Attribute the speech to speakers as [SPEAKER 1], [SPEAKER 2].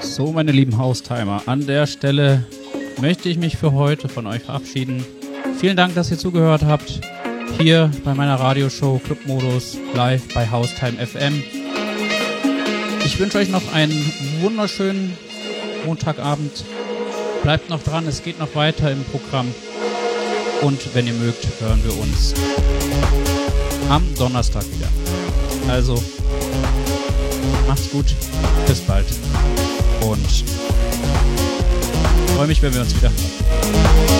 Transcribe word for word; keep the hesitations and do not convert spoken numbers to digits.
[SPEAKER 1] So, meine lieben Haustimer, an der Stelle möchte ich mich für heute von euch verabschieden. Vielen Dank, dass ihr zugehört habt. Hier bei meiner Radioshow Clubmodus live bei Haustime F M. Ich wünsche euch noch einen wunderschönen Montagabend. Bleibt noch dran, es geht noch weiter im Programm. Und wenn ihr mögt, hören wir uns am Donnerstag wieder. Also, macht's gut, bis bald. Und freue mich, wenn wir uns wieder hören.